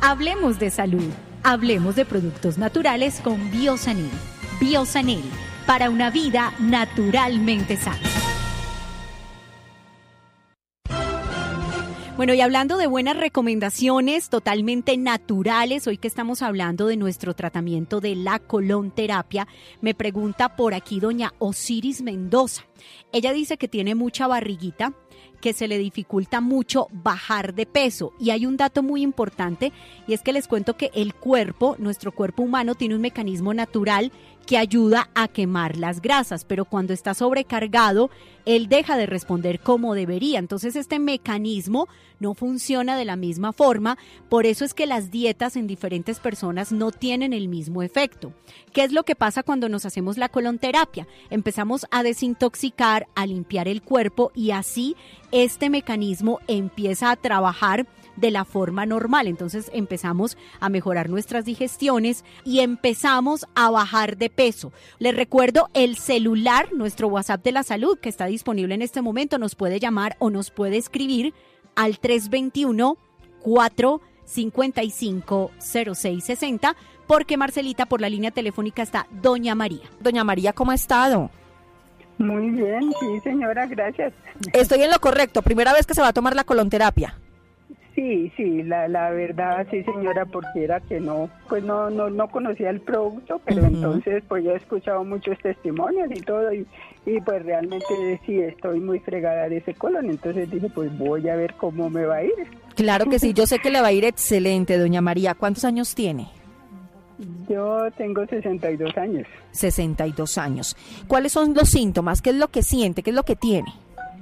Hablemos de salud. Hablemos de productos naturales con Biosanil. Biosanil, para una vida naturalmente sana. Bueno, y hablando de buenas recomendaciones totalmente naturales, hoy que estamos hablando de nuestro tratamiento de la colonterapia, me pregunta por aquí doña Osiris Mendoza. Ella dice que tiene mucha barriguita, que se le dificulta mucho bajar de peso. Y hay un dato muy importante, y es que les cuento que el cuerpo, nuestro cuerpo humano, tiene un mecanismo natural que ayuda a quemar las grasas, pero cuando está sobrecargado, él deja de responder como debería. Entonces este mecanismo no funciona de la misma forma, por eso es que las dietas en diferentes personas no tienen el mismo efecto. ¿Qué es lo que pasa cuando nos hacemos la colonterapia? Empezamos a desintoxicar, a limpiar el cuerpo y así este mecanismo empieza a trabajar de la forma normal. Entonces empezamos a mejorar nuestras digestiones y empezamos a bajar de peso. Les recuerdo el celular, nuestro WhatsApp de la salud, que está disponible en este momento. Nos puede llamar o nos puede escribir al 321-455-0660, porque Marcelita, por la línea telefónica está doña María. Doña María, ¿cómo ha estado? Muy bien, sí señora, gracias. Estoy en lo correcto, primera vez que se va a tomar la colonterapia. Sí, la verdad, sí señora, porque era que no conocía el producto, pero entonces pues yo he escuchado muchos testimonios y todo, y pues realmente sí estoy muy fregada de ese colon, entonces dije pues voy a ver cómo me va a ir. Claro que sí, yo sé que le va a ir excelente, doña María. ¿Cuántos años tiene? Yo tengo 62 años. 62 años. ¿Cuáles son los síntomas? ¿Qué es lo que siente? ¿Qué es lo que tiene?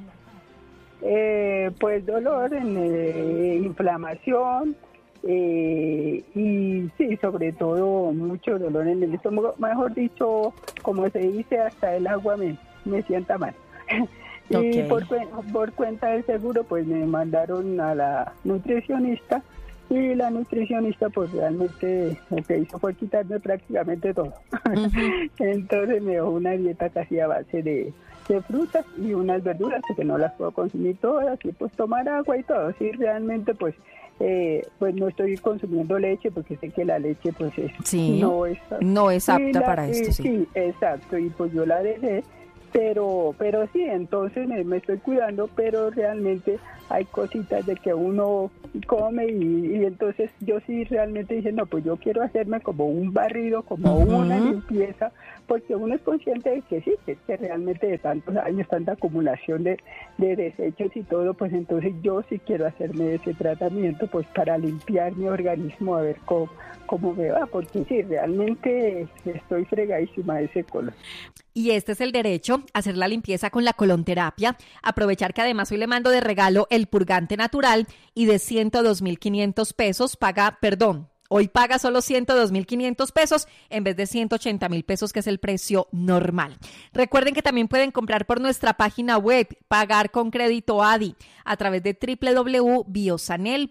Pues dolor, inflamación y sí, sobre todo mucho dolor en el estómago. Mejor dicho, como se dice, hasta el agua me sienta mal. Okay. Y por cuenta del seguro, pues me mandaron a la nutricionista. Y la nutricionista pues realmente lo que hizo fue quitarme prácticamente todo. Entonces me dio una dieta casi a base de frutas y unas verduras, porque no las puedo consumir todas, y pues tomar agua y todo. Sí, realmente pues no estoy consumiendo leche, porque sé que la leche pues no es apta para esto. Sí, exacto, y pues yo la dejé. Pero sí, entonces me estoy cuidando, pero realmente hay cositas de que uno come y entonces yo sí realmente dije, no, pues yo quiero hacerme como un barrido, como una limpieza, porque uno es consciente de que sí, que realmente de tantos años, tanta acumulación de desechos y todo, pues entonces yo sí quiero hacerme ese tratamiento, pues para limpiar mi organismo, a ver cómo me va, porque sí, realmente estoy fregadísima de ese colon. Y este es el derecho, hacer la limpieza con la colonterapia, aprovechar que además hoy le mando de regalo el purgante natural y de 102.500 pesos hoy paga solo 102.500 pesos en vez de 180.000 pesos, que es el precio normal. Recuerden que también pueden comprar por nuestra página web, pagar con crédito ADI a través de www.biosanel.com.co.